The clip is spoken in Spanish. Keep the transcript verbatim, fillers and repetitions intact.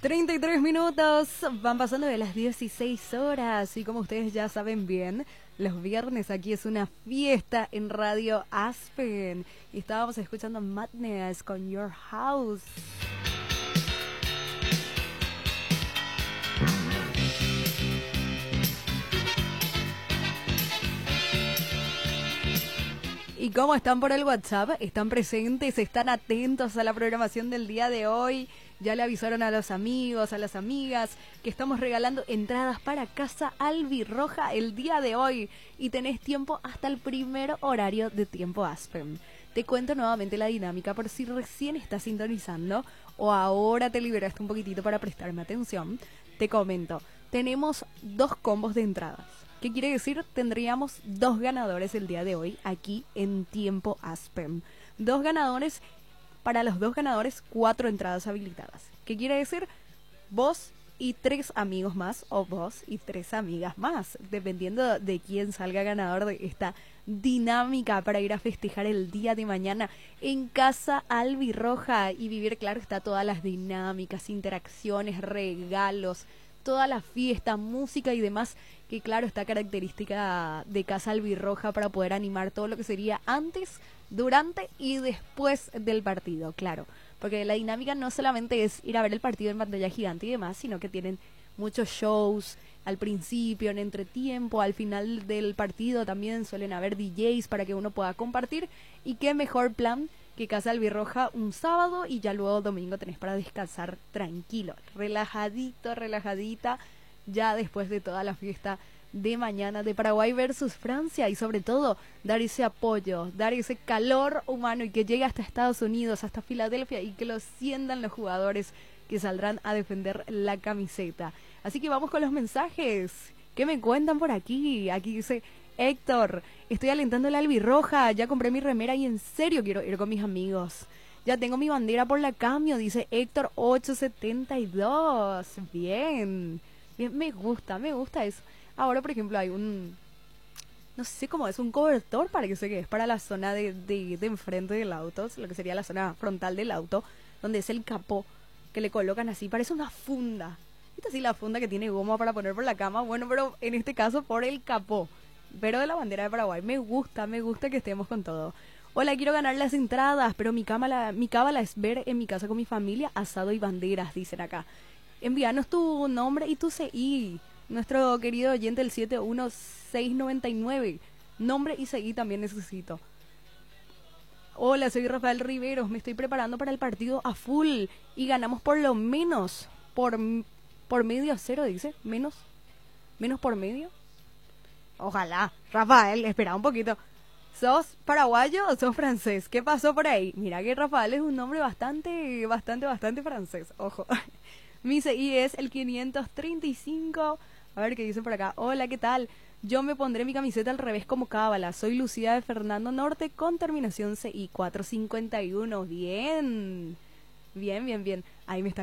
treinta y tres minutos, van pasando de las dieciséis horas y como ustedes ya saben bien, los viernes aquí es una fiesta en Radio Aspen y estábamos escuchando Madness con Your House. ¿Y cómo están por el WhatsApp? ¿Están presentes? ¿Están atentos a la programación del día de hoy? Ya le avisaron a los amigos, a las amigas, que estamos regalando entradas para Casa Albirroja el día de hoy. Y tenés tiempo hasta el primer horario de Tiempo Aspen. Te cuento nuevamente la dinámica por si recién estás sintonizando o ahora te liberaste un poquitito para prestarme atención. Te comento, tenemos dos combos de entradas. ¿Qué quiere decir? Tendríamos dos ganadores el día de hoy aquí en Tiempo Aspen. Dos ganadores, para los dos ganadores, cuatro entradas habilitadas. ¿Qué quiere decir? Vos y tres amigos más o vos y tres amigas más, dependiendo de quién salga ganador de esta dinámica para ir a festejar el día de mañana en Casa Albirroja y vivir, claro, está todas las dinámicas, interacciones, regalos, toda la fiesta, música y demás, que claro, está característica de Casa Albirroja para poder animar todo lo que sería antes, durante y después del partido, claro. Porque la dinámica no solamente es ir a ver el partido en pantalla gigante y demás, sino que tienen muchos shows al principio, en entretiempo, al final del partido también suelen haber D Js para que uno pueda compartir. Y qué mejor plan que Casa Albirroja un sábado y ya luego domingo tenés para descansar tranquilo, relajadito, relajadita, ya después de toda la fiesta de mañana de Paraguay versus Francia y sobre todo dar ese apoyo, dar ese calor humano y que llegue hasta Estados Unidos, hasta Filadelfia y que lo sientan los jugadores que saldrán a defender la camiseta. Así que vamos con los mensajes. ¿Qué me cuentan por aquí? Aquí dice Héctor, estoy alentando la albirroja, ya compré mi remera y en serio quiero ir con mis amigos. Ya tengo mi bandera por la cambio, dice Héctor ochocientos setenta y dos. Bien, bien, me gusta, me gusta eso. Ahora, por ejemplo, hay un, no sé cómo es, un cobertor, parece que es para la zona de, de, de enfrente del auto, lo que sería la zona frontal del auto, donde es el capó, que le colocan así, parece una funda. Esta sí, la funda que tiene goma para poner por la cama, bueno, pero en este caso por el capó, pero de la bandera de Paraguay. Me gusta, me gusta que estemos con todo. Hola, quiero ganar las entradas, pero mi cábala, mi cábala es ver en mi casa con mi familia asado y banderas, dicen acá. Envíanos tu nombre y tu C I. Nuestro querido oyente, el siete uno seis nueve nueve. Nombre y C I también necesito. Hola, soy Rafael Riveros. Me estoy preparando para el partido a full. Y ganamos por lo menos. Por, por medio cero, dice. Menos. Menos por medio. Ojalá. Rafael, espera un poquito. ¿Sos paraguayo o sos francés? ¿Qué pasó por ahí? Mira que Rafael es un nombre bastante, bastante, bastante francés. Ojo. Mi C I es el quinientos treinta y cinco. A ver qué dice por acá. Hola, ¿qué tal? Yo me pondré mi camiseta al revés como cábala. Soy Lucía de Fernando Norte con terminación C I cuatrocientos cincuenta y uno. Bien. Bien, bien, bien. Ahí me está